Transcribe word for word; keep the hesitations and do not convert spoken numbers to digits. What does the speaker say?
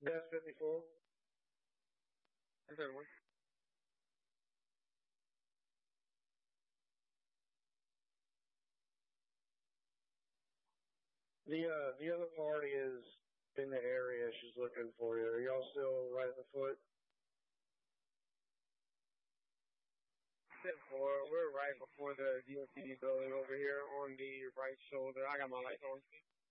That's fifty-four. That's everyone. The uh the other party is in the area. She's looking for you. Are y'all still right at the foot? Step four. We're right before the D O T D building over here on the right shoulder. I got my lights on.